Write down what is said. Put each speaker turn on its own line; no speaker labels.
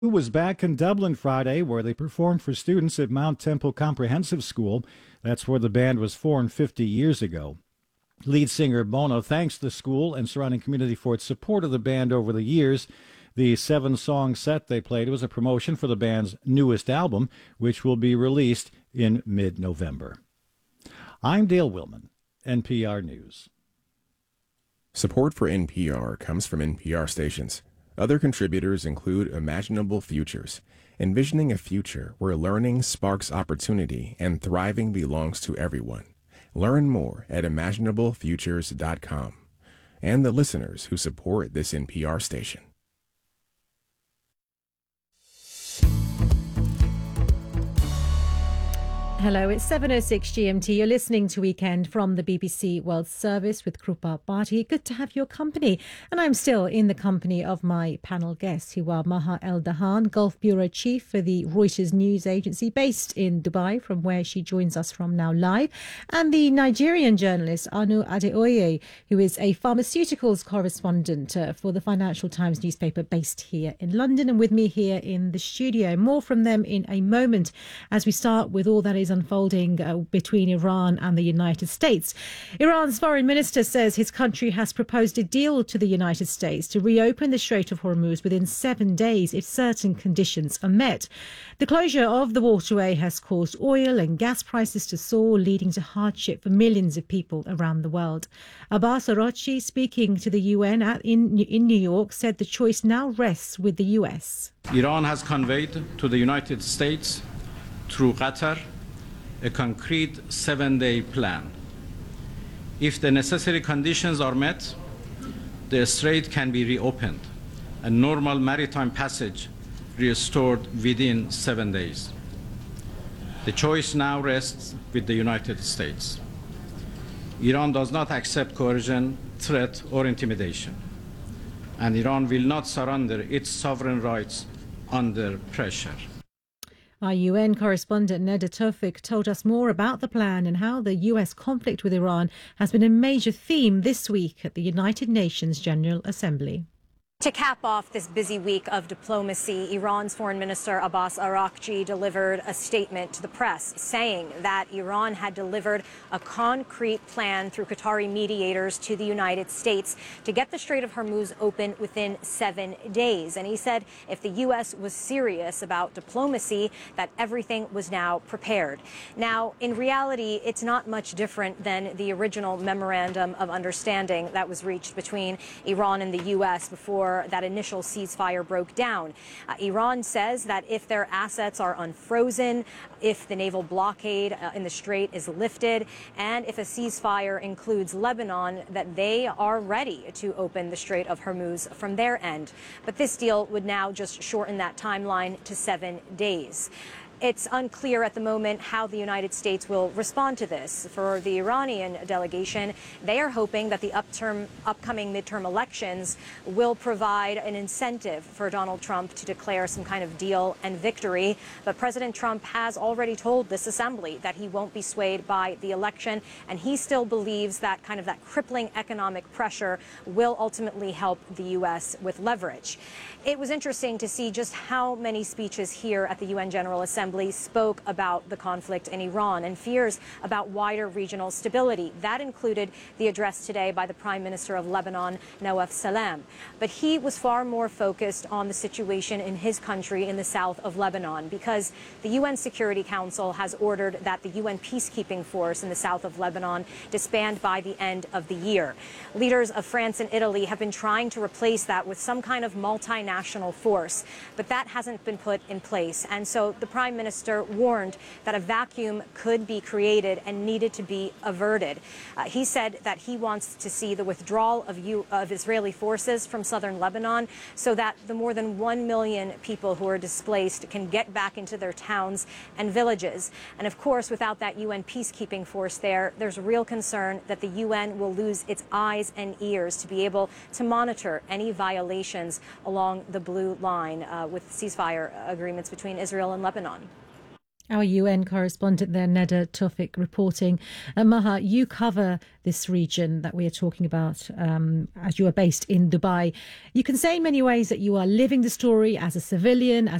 Who was back in Dublin Friday, where they performed for students at Mount Temple Comprehensive School. That's where the band was formed 50 years ago. Lead singer Bono thanks the school and surrounding community for its support of the band over the years. The 7-song set they played was a promotion for the band's newest album, which will be released in mid-November. I'm Dale Willman, NPR News.
Support for NPR comes from NPR stations. Other contributors include Imaginable Futures, envisioning a future where learning sparks opportunity and thriving belongs to everyone. Learn more at imaginablefutures.com. And the listeners who support this NPR station.
Hello, it's 7:06 GMT. You're listening to Weekend from the BBC World Service with Krupa Bhati. Good to have your company. And I'm still in the company of my panel guests, who are Maha El-Dahan, Gulf Bureau Chief for the Reuters News Agency, based in Dubai, from where she joins us from now live, and the Nigerian journalist Anu Adeoye, who is a pharmaceuticals correspondent for the Financial Times newspaper based here in London, and with me here in the studio. More from them in a moment as we start with all that is unfolding between Iran and the United States. Iran's foreign minister says his country has proposed a deal to the United States to reopen the Strait of Hormuz within 7 days if certain conditions are met. The closure of the waterway has caused oil and gas prices to soar, leading to hardship for millions of people around the world. Abbas Araghchi, speaking to the UN in New York, said the choice now rests with the US.
Iran has conveyed to the United States through Qatar a concrete 7-day plan. If the necessary conditions are met, the strait can be reopened and normal maritime passage restored within 7 days. The choice now rests with the United States. Iran does not accept coercion, threat, or intimidation, and Iran will not surrender its sovereign rights under pressure.
Our UN correspondent Neda Tawfik told us more about the plan and how the US conflict with Iran has been a major theme this week at the United Nations General Assembly.
To cap off this busy week of diplomacy, Iran's Foreign Minister Abbas Araghchi delivered a statement to the press saying that Iran had delivered a concrete plan through Qatari mediators to the United States to get the Strait of Hormuz open within 7 days. And he said if the U.S. was serious about diplomacy, that everything was now prepared. Now, in reality, it's not much different than the original memorandum of understanding that was reached between Iran and the U.S. before that initial ceasefire broke down. Iran says that if their assets are unfrozen, if the naval blockade in the strait is lifted, and if a ceasefire includes Lebanon, that they are ready to open the Strait of Hormuz from their end. But this deal would now just shorten that timeline to 7 days. It's unclear at the moment how the United States will respond to this. For the Iranian delegation, they are hoping that the upcoming midterm elections will provide an incentive for Donald Trump to declare some kind of deal and victory. But President Trump has already told this assembly that he won't be swayed by the election, and he still believes that kind of that crippling economic pressure will ultimately help the U.S. with leverage. It was interesting to see just how many speeches here at the UN General Assembly spoke about the conflict in Iran and fears about wider regional stability. That included the address today by the Prime Minister of Lebanon, Nawaf Salam. But he was far more focused on the situation in his country in the south of Lebanon, because the UN Security Council has ordered that the UN peacekeeping force in the south of Lebanon disband by the end of the year. Leaders of France and Italy have been trying to replace that with some kind of multinational force, but that hasn't been put in place. And so the Prime Minister warned that a vacuum could be created and needed to be averted. He said that he wants to see the withdrawal of Israeli forces from southern Lebanon so that the more than 1 million people who are displaced can get back into their towns and villages. And of course, without that UN peacekeeping force there, there's real concern that the UN will lose its eyes and ears to be able to monitor any violations along the blue line with ceasefire agreements between Israel and Lebanon.
Our UN correspondent there, Neda Tawfik, reporting. Maha, you cover this region that we are talking about as you are based in Dubai. You can say in many ways that you are living the story as a civilian, as